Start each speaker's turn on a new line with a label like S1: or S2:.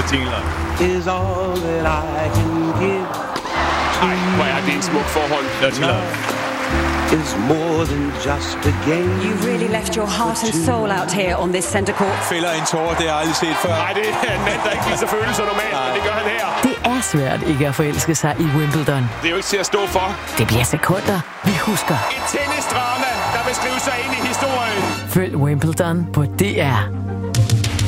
S1: Tingler.
S2: Is all that I can give.
S3: Ej, hvor er det en smuk forhold.
S1: Dirty Love.
S2: Is more than just a game.
S4: You really left your heart and soul out here on this center court.
S5: Fælder en tårer, det har jeg aldrig set før.
S3: Nej, det er en mand, der ikke viser følelser normalt, men det gør han her.
S6: Det er svært ikke at forelske sig i Wimbledon.
S3: Det er jo ikke til at stå for.
S6: Det bliver sekunder, vi husker.
S3: Et tennisdrama, der vil skrive sig ind i historien.
S6: Følg Wimbledon på DR.